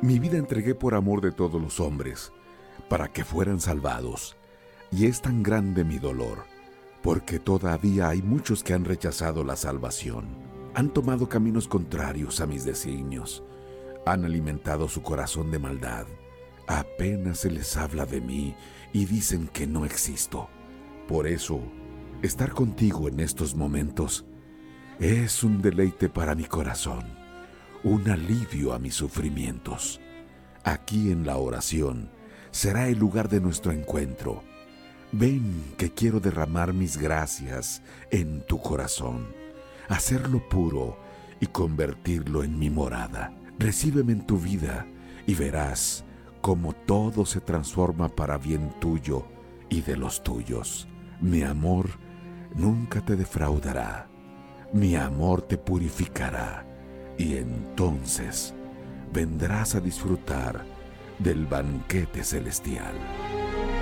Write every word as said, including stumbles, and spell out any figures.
Mi vida entregué por amor de todos los hombres, para que fueran salvados. Y es tan grande mi dolor, porque todavía hay muchos que han rechazado la salvación. Han tomado caminos contrarios a mis designios. Han alimentado su corazón de maldad. Apenas se les habla de mí y dicen que no existo. Por eso, estar contigo en estos momentos es un deleite para mi corazón, un alivio a mis sufrimientos. Aquí en la oración será el lugar de nuestro encuentro. Ven que quiero derramar mis gracias en tu corazón, hacerlo puro y convertirlo en mi morada. Recíbeme en tu vida y verás cómo todo se transforma para bien tuyo y de los tuyos. Mi amor nunca te defraudará. Mi amor te purificará y entonces vendrás a disfrutar del banquete celestial.